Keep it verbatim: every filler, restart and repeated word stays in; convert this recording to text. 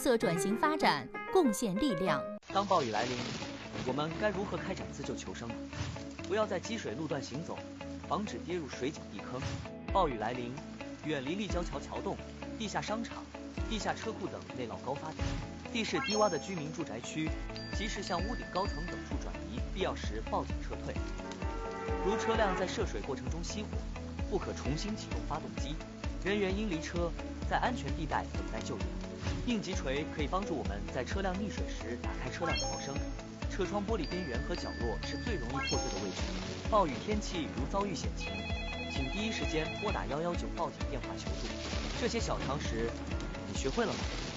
色转型发展贡献力量。 当暴雨来临，我们该如何开展自救求生呢？不要在积水路段行走，防止跌入水井地坑。暴雨来临，远离立交桥桥洞、地下商场、地下车库等内涝高发点。地势低洼的居民住宅区，及时向屋顶高层等处转移，必要时报警撤退。如车辆在涉水过程中熄火，不可重新启动发动机，人员应离车，在安全地带等待救援。应急锤可以帮助我们在车辆溺水时打开车辆逃生。车窗玻璃边缘和角落是最容易破碎的位置。暴雨天气如遭遇险情，请第一时间拨打一一九报警电话求助。这些小常识，你学会了吗？